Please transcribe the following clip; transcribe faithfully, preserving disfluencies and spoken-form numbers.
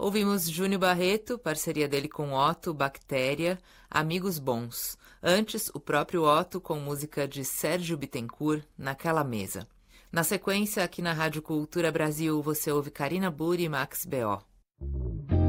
Ouvimos Júnior Barreto, parceria dele com Otto, Bactéria, Amigos Bons. Antes, o próprio Otto com música de Sérgio Bittencourt, Naquela Mesa. Na sequência, aqui na Rádio Cultura Brasil, você ouve Karina Burri e Max B O.